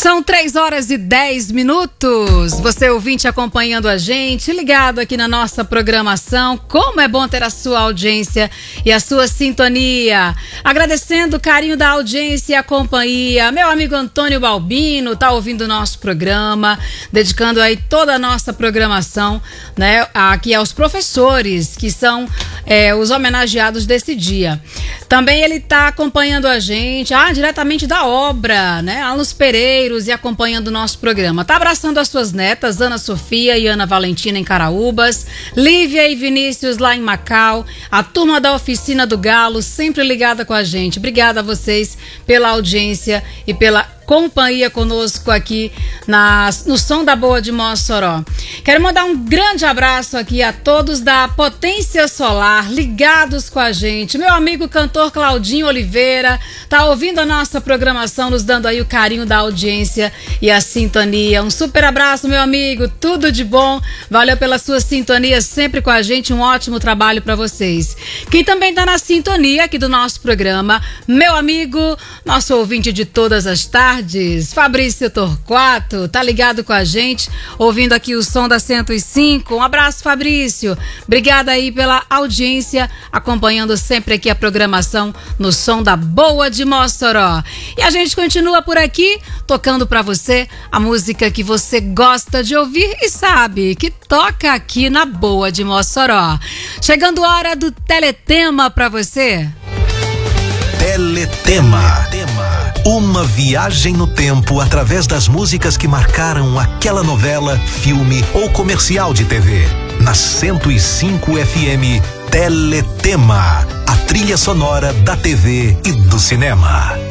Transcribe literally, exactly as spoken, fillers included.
São três horas e dez minutos. Você ouvinte acompanhando a gente, ligado aqui na nossa programação. Como é bom ter a sua audiência e a sua sintonia. Agradecendo o carinho da audiência e a companhia. Meu amigo Antônio Balbino tá ouvindo o nosso programa, dedicando aí toda a nossa programação, né, aqui aos professores que são é, os homenageados desse dia. Também ele tá acompanhando a gente, ah, diretamente da obra, né, Alunos Pereiros, e acompanhando o nosso programa. Tá abraçando as suas netas, Ana Sofia e Ana Valentina em Caraúbas, Lívia e Vinícius lá em Macau, a turma da Oficina do Galo, sempre ligada com a gente. Obrigada a vocês pela audiência e pela companhia conosco aqui na, no Som da Boa de Mossoró. Quero mandar um grande abraço aqui a todos da Potência Solar, ligados com a gente. Meu amigo cantor Claudinho Oliveira tá ouvindo a nossa programação, nos dando aí o carinho da audiência e a sintonia. Um super abraço, meu amigo, tudo de bom. Valeu pela sua sintonia sempre com a gente, um ótimo trabalho para vocês. Quem também tá na sintonia aqui do nosso programa, meu amigo, nosso ouvinte de todas as tardes, Fabrício Torquato, tá ligado com a gente, ouvindo aqui o som da cento e cinco. Um abraço, Fabrício. Obrigada aí pela audiência, acompanhando sempre aqui a programação no Som da Boa de Mossoró. E a gente continua por aqui, tocando pra você a música que você gosta de ouvir e sabe que toca aqui na Boa de Mossoró. Chegando a hora do Teletema pra você. Teletema. Uma viagem no tempo através das músicas que marcaram aquela novela, filme ou comercial de T V. Na cento e cinco F M, Teletema, a trilha sonora da T V e do cinema.